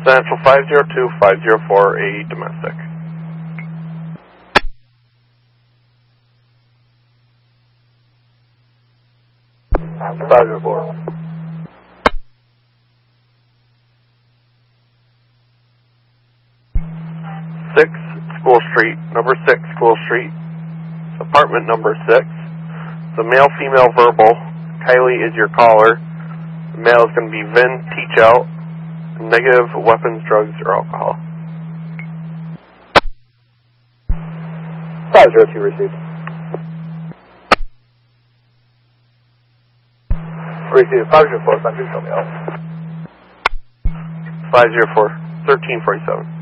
Central 502-504, a domestic. Four. 6 School Street, number 6 School Street, apartment number 6. The male, female, verbal. Kylie is your caller. The male is going to be Vin Teach Out. Negative weapons, drugs, or alcohol. 502 received. Received 504, 502, show me out. 504, 1347.